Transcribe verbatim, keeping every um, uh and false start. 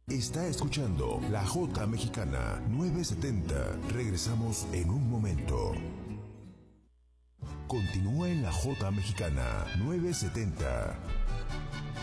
Está escuchando La Jota Mexicana nueve setenta. Regresamos en un momento. Continúa en La Jota Mexicana nueve setenta.